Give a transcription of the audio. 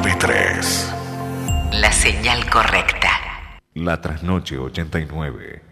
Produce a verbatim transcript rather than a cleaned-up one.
nueve tres. La señal correcta. La Trasnoche ochenta y nueve.